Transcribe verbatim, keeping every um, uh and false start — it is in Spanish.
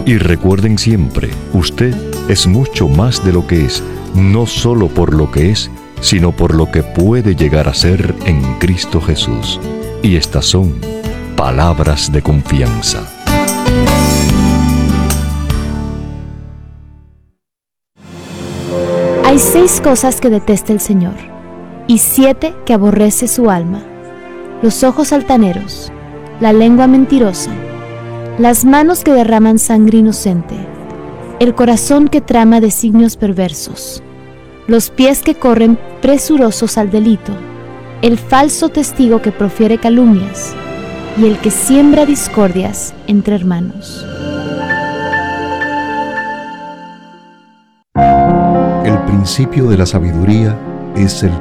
Y recuerden siempre, usted es mucho más de lo que es, no solo por lo que es, sino por lo que puede llegar a ser en Cristo Jesús. Y estas son palabras de confianza. Hay seis cosas que detesta el Señor, y siete que aborrece su alma: los ojos altaneros, la lengua mentirosa, las manos que derraman sangre inocente, el corazón que trama designios perversos, los pies que corren presurosos al delito, el falso testigo que profiere calumnias, y el que siembra discordias entre hermanos. El principio de la sabiduría es el